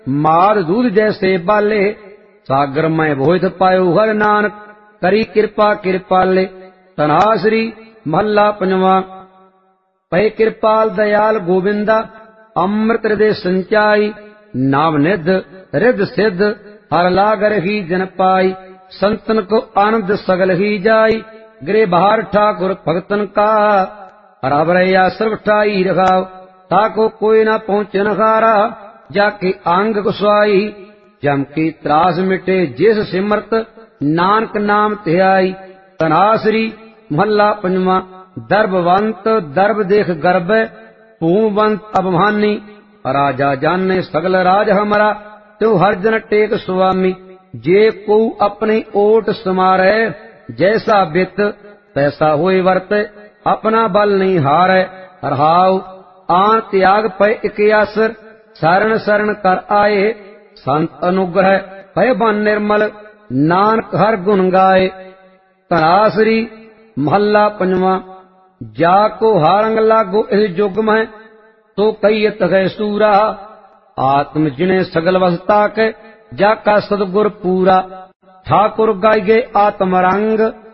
माद दूध जैसे बाले, सागर में भोज पायो हर नानक, करी कृपा कृपाले। तनाश्री महला पंजवा। पै कृपाल दयाल गोविंदा, अमृत हृदय संचाई, नाम निध रिध सिद्ध, हर लागर ही जन पाई। संतन को आनंद सगल ही जाई, गिरे बहार ठाकुर भगतन का, हराबरैया सर्व ठाई रखाओ, ताको कोई न पहुंचे न खारा, जाके आंग गुस्वाई। जम की त्रास मिटे जिस सिमरत, नानक नाम ध्याई। तनाश्री महला पंजवा। दर्भवंत दर्भ देख गर्भ, भूवंत अभिमानी, राजा जाने सगल राज हमारा, त्यो हर जन टेक स्वामी। जे को अपने ओट समारे, जैसा बित तैसा होए वर्त, अपना बल नहीं हारे। रहाउ आन त्याग पै इक असर, शरण शरण कर आए, संत अनुग्रह भय बन निर्मल, नानक हर गुण गाए। तनाश्री महला पंजवा। जाको हारंग लागो इस जुग में, तो कईत है सूरा, आत्म जिने सगल वसता के, जाका सदगुर पूरा। ठाकुर गाय गे आत्मरंग,